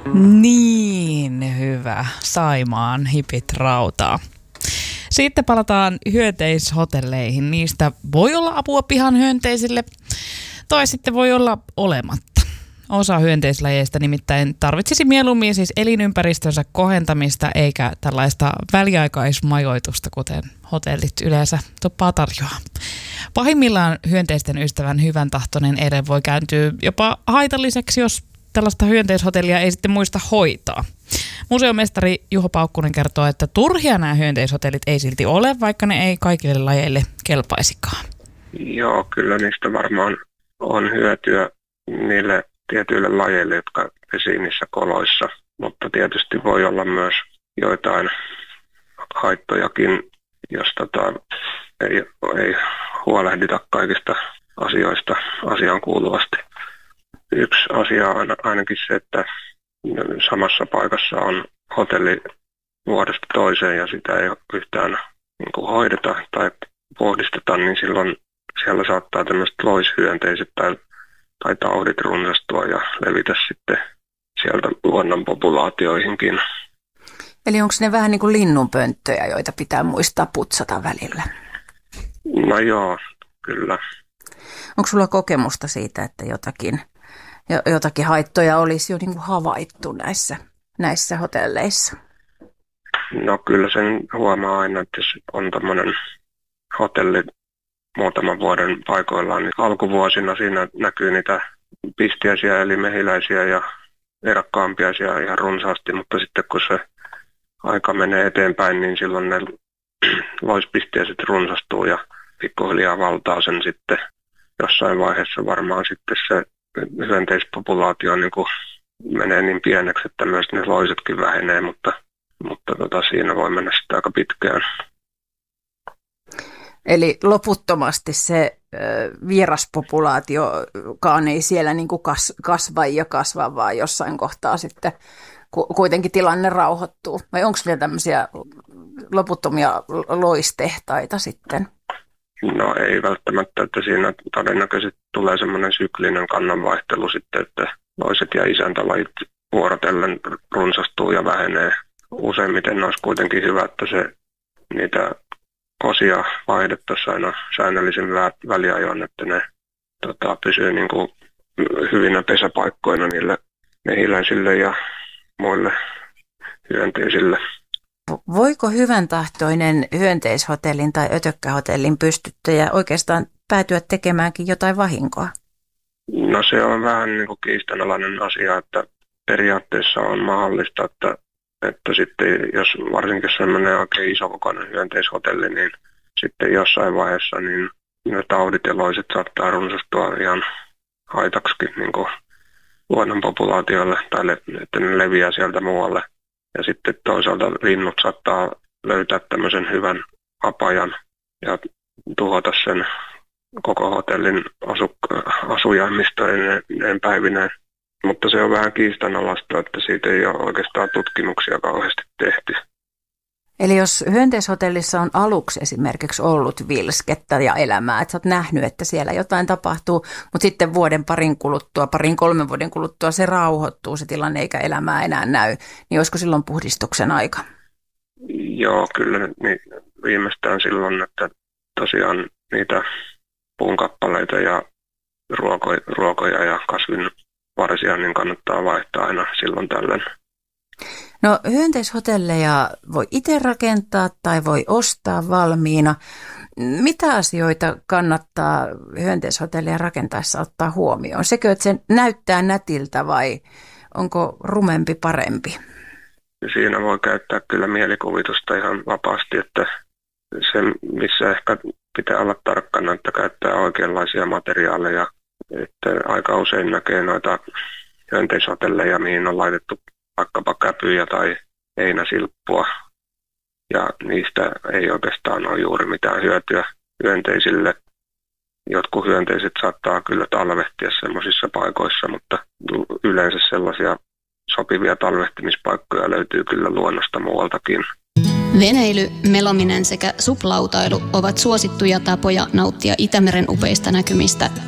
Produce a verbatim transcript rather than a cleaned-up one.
Niin hyvä. Saimaan hipit rautaa. Sitten palataan hyönteishotelleihin. Niistä voi olla apua pihan hyönteisille tai sitten voi olla olematta. Osa hyönteislajeista nimittäin tarvitsisi mieluummin siis elinympäristönsä kohentamista eikä tällaista väliaikaismajoitusta, kuten hotellit yleensä topaa tarjoaa. Pahimmillaan hyönteisten ystävän hyvän tahtoinen ele voi kääntyä jopa haitalliseksi, jos tällaista hyönteishotellia ei sitten muista hoitaa. Museomestari Juho Paukkunen kertoo, että turhia nämä hyönteishotellit ei silti ole, vaikka ne ei kaikille lajeille kelpaisikaan. Joo, kyllä niistä varmaan on hyötyä niille tietyille lajeille, jotka pesii niissä koloissa, mutta tietysti voi olla myös joitain haittojakin, jos tota, ei, ei huolehdita kaikista asioista asiaan kuuluvasti. Yksi asia on ainakin se, että samassa paikassa on hotelli vuodesta toiseen ja sitä ei yhtään niin kuin hoideta tai puhdisteta, niin silloin siellä saattaa tämmöiset loishyönteiset tai, tai taudit runsastua ja levitä sitten sieltä luonnon populaatioihinkin. Eli onko ne vähän niin kuin linnunpönttöjä, joita pitää muistaa putsata välillä? No joo, kyllä. Onko sulla kokemusta siitä, että jotakin, jotakin haittoja olisi jo niin kuin havaittu näissä, näissä hotelleissa? No kyllä sen huomaa aina, että jos on tämmöinen hotelli muutaman vuoden paikoillaan, niin alkuvuosina siinä näkyy niitä pistiäisiä eli mehiläisiä ja erakkaampiaisia ihan runsaasti, mutta sitten kun se aika menee eteenpäin, niin silloin ne loispistiäiset runsastuu ja pikkuhiljaa valtaa sen sitten jossain vaiheessa varmaan sitten se hyönteispopulaatio niin kuin menee niin pieneksi, että myös ne loisetkin vähenee, mutta, mutta tota, siinä voi mennä sitten aika pitkään. Eli loputtomasti se ö, vieraspopulaatiokaan ei siellä niin kuin kas, kasva ja kasva, vaan jossain kohtaa sitten ku, kuitenkin tilanne rauhoittuu. Vai onko vielä tämmöisiä loputtomia loistehtaita sitten? No ei välttämättä, että siinä todennäköisesti tulee semmoinen syklinen kannanvaihtelu sitten, että loiset ja isäntälajit vuorotellen runsastuu ja vähenee. Useimmiten olisi kuitenkin hyvä, että se niitä osia vaihdettaisiin aina säännöllisen väliajoin, että ne tota, pysyy niin kuin hyvinä pesäpaikkoina niille mehiläisille ja muille hyönteisille. Voiko hyvän tahtoinen hyönteishotellin tai ötökkähotellin pystyttäjä oikeastaan päätyä tekemäänkin jotain vahinkoa? No se on vähän niin kuin kiistanalainen asia, että periaatteessa on mahdollista, että, että sitten jos varsinkin sellainen oikein isokokoinen hyönteishotelli, niin sitten jossain vaiheessa niin ne taudit ja loiset saattaa runsastua ihan haitaksikin niin kuin luonnon populaatioille tai le- että ne leviää sieltä muualle. Ja sitten toisaalta linnut saattaa löytää tämmöisen hyvän apajan ja tuhota sen koko hotellin asuk- asujaimistoineen päivineen. Mutta se on vähän kiistanalaista, että siitä ei ole oikeastaan tutkimuksia kauheasti tehty. Eli jos hyönteishotellissa on aluksi esimerkiksi ollut vilskettä ja elämää, että sä oot nähnyt, että siellä jotain tapahtuu, mutta sitten vuoden parin kuluttua, parin kolmen vuoden kuluttua se rauhoittuu se tilanne eikä elämää enää näy, niin olisiko silloin puhdistuksen aika? Joo, kyllä niin viimeistään silloin, että tosiaan niitä puunkappaleita ja ruoko, ruokoja ja kasvinvarsia niin kannattaa vaihtaa aina silloin tällöin. No hyönteishotelleja voi itse rakentaa tai voi ostaa valmiina. Mitä asioita kannattaa hyönteishotellia rakentaessa ottaa huomioon? Sekö, että se näyttää nätiltä vai onko rumempi parempi? Siinä voi käyttää kyllä mielikuvitusta ihan vapaasti, että se missä ehkä pitää olla tarkkana, että käyttää oikeanlaisia materiaaleja. Että aika usein näkee noita hyönteishotelleja, mihin on laitettu vaikkapa käpyjä tai heinäsilppua, ja niistä ei oikeastaan ole juuri mitään hyötyä hyönteisille. Jotkut hyönteiset saattaa kyllä talvehtia semmoisissa paikoissa, mutta yleensä sellaisia sopivia talvehtimispaikkoja löytyy kyllä luonnosta muualtakin. Veneily, melominen sekä suplautailu ovat suosittuja tapoja nauttia Itämeren upeista näkymistä